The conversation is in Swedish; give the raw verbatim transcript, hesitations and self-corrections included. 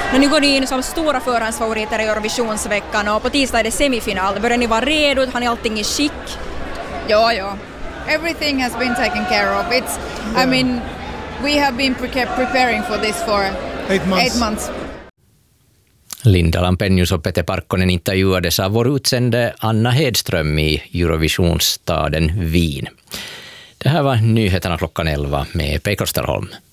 Men nu går ni in som stora förhandsfavoriter i Eurovisionsveckan och på tisdag är det semifinal. Börjar ni vara redo? Har ni allting i skick? Ja, ja. Everything has been taken care of. It's, yeah. I mean, we have been pre- preparing for this for eight months. Eight months. Linda Lampenius och Peter Parkkonen intervjuades av vår utsände Anna Hedström i Eurovisionsstaden Wien. Det här var nyheterna klockan elva med Pekka Österholm.